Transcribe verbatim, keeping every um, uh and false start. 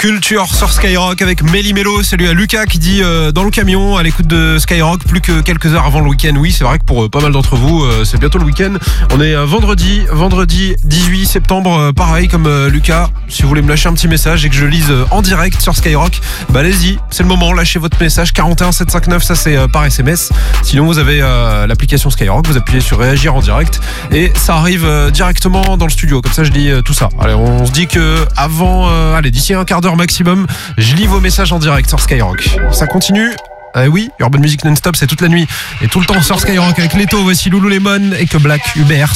Culture sur Skyrock avec Méli Mélo. Salut à Lucas qui dit euh, dans le camion à l'écoute de Skyrock, plus que quelques heures avant le week-end. Oui, c'est vrai que pour euh, pas mal d'entre vous, euh, c'est bientôt le week-end. On est euh, vendredi, vendredi dix-huit septembre. Euh, pareil comme euh, Lucas, si vous voulez me lâcher un petit message et que je lise euh, en direct sur Skyrock, bah allez-y, c'est le moment. Lâchez votre message quarante et un sept cent cinquante-neuf, ça c'est euh, par S M S. Sinon vous avez euh, l'application Skyrock, vous appuyez sur réagir en direct et ça arrive euh, directement dans le studio. Comme ça je lis euh, tout ça. Allez, on se dit que avant, euh, allez, d'ici un quart d'heure maximum, je lis vos messages en direct sur Skyrock. Ça continue. Euh, oui, Urban Music Non-Stop, c'est toute la nuit et tout le temps sur Skyrock avec Leto. Voici Lululemon et que Black Hubert.